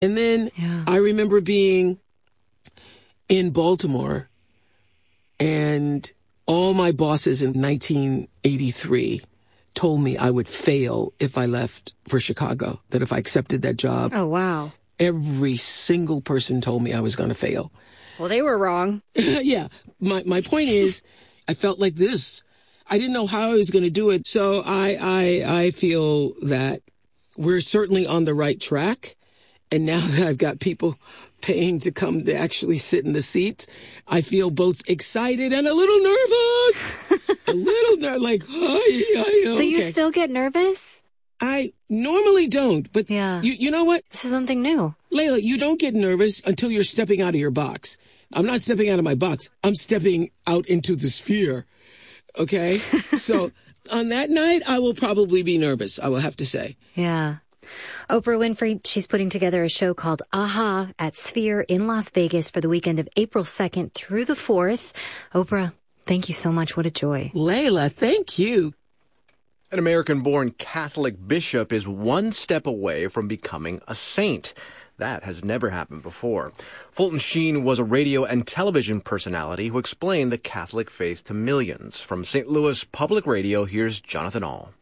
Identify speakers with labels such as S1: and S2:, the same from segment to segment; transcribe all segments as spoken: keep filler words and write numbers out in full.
S1: And then yeah. I remember being in Baltimore, and all my bosses in nineteen eighty-three told me I would fail if I left for Chicago, that if I accepted that job.
S2: Oh, wow.
S1: Every single person told me I was going to fail.
S2: Well, they were wrong.
S1: Yeah. My my point is, I felt like this. I didn't know how I was going to do it. So I, I, I feel that we're certainly on the right track. And now that I've got people paying to come to actually sit in the seats, I feel both excited and a little nervous. a little nervous, like, hi, hi, okay.
S2: So you still get nervous?
S1: I normally don't, but
S2: yeah.
S1: you, you know what?
S2: This is something new.
S1: Layla, you don't get nervous until you're stepping out of your box. I'm not stepping out of my box. I'm stepping out into the sphere. Okay? So on that night, I will probably be nervous, I will have to say.
S2: Yeah. Oprah Winfrey, she's putting together a show called Aha at Sphere in Las Vegas for the weekend of April second through the fourth. Oprah, thank you so much. What a joy.
S1: Layla, thank you.
S3: An American-born Catholic bishop is one step away from becoming a saint. That has never happened before. Fulton Sheen was a radio and television personality who explained the Catholic faith to millions. From Saint Louis Public Radio, here's Jonathan Ahl.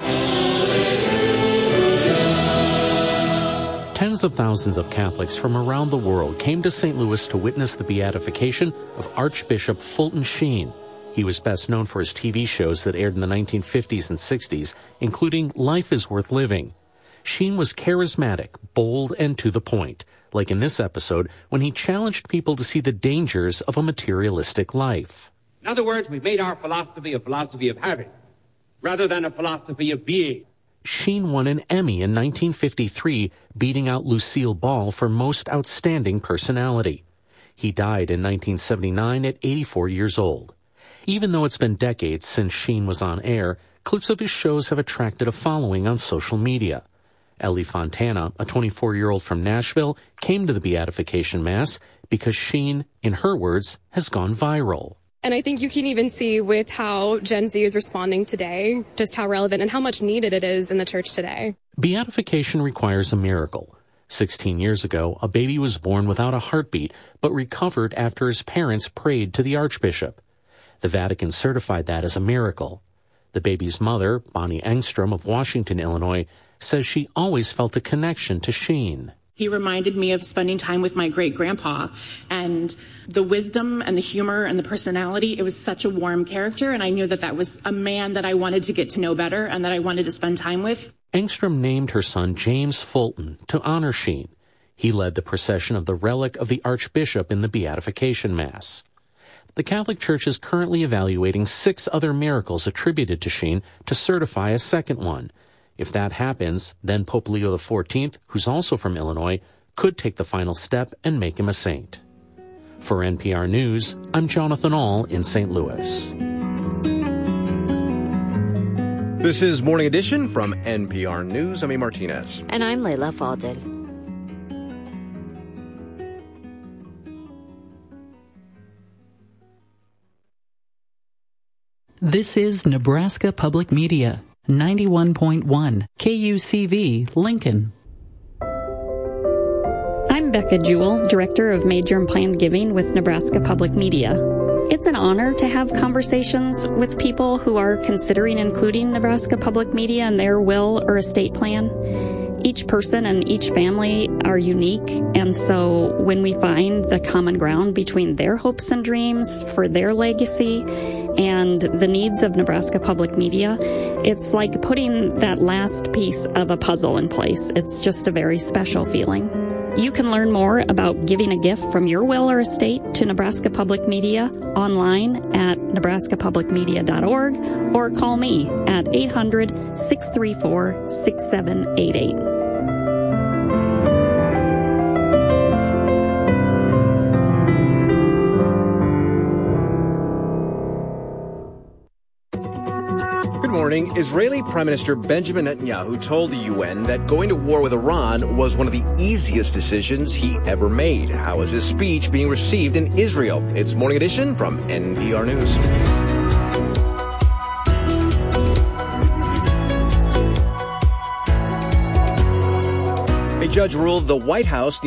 S4: Tens of thousands of Catholics from around the world came to Saint Louis to witness the beatification of Archbishop Fulton Sheen. He was best known for his T V shows that aired in the nineteen fifties and sixties, including Life is Worth Living. Sheen was charismatic, bold, and to the point, like in this episode when he challenged people to see the dangers of a materialistic life.
S5: In other words, we've made our philosophy a philosophy of having, rather than a philosophy of being.
S4: Sheen won an Emmy in nineteen fifty-three, beating out Lucille Ball for Most Outstanding Personality. He died in nineteen seventy-nine at eighty-four years old. Even though it's been decades since Sheen was on air, clips of his shows have attracted a following on social media. Ellie Fontana, a twenty-four-year-old from Nashville, came to the beatification mass because Sheen, in her words, has gone viral.
S6: And I think you can even see with how Gen Z is responding today, just how relevant and how much needed it is in the church today.
S4: Beatification requires a miracle. Sixteen years ago, a baby was born without a heartbeat, but recovered after his parents prayed to the Archbishop. The Vatican certified that as a miracle. The baby's mother, Bonnie Engstrom of Washington, Illinois, says she always felt a connection to Sheen.
S7: He reminded me of spending time with my great-grandpa, and the wisdom and the humor and the personality, it was such a warm character, and I knew that that was a man that I wanted to get to know better and that I wanted to spend time with.
S4: Engstrom named her son James Fulton to honor Sheen. He led the procession of the relic of the Archbishop in the Beatification Mass. The Catholic Church is currently evaluating six other miracles attributed to Sheen to certify a second one. If that happens, then Pope Leo the fourteenth, who's also from Illinois, could take the final step and make him a saint. For N P R News, I'm Jonathan Ahl in Saint Louis.
S3: This is Morning Edition from N P R News. I'm A. Martinez.
S2: And I'm Layla Fadel.
S8: This is Nebraska Public Media. ninety-one point one K U C V, Lincoln.
S9: I'm Becca Jewell, Director of Major and Planned Giving with Nebraska Public Media. It's an honor to have conversations with people who are considering including Nebraska Public Media in their will or estate plan. Each person and each family are unique, and so when we find the common ground between their hopes and dreams for their legacy and the needs of Nebraska Public Media, it's like putting that last piece of a puzzle in place. It's just a very special feeling. You can learn more about giving a gift from your will or estate to Nebraska Public Media online at nebraska public media dot org or call me at eight hundred, six three four, six seven eight eight.
S3: Israeli Prime Minister Benjamin Netanyahu told the U N that going to war with Iran was one of the easiest decisions he ever made. How is his speech being received in Israel? It's Morning Edition from N P R News. A judge ruled the White House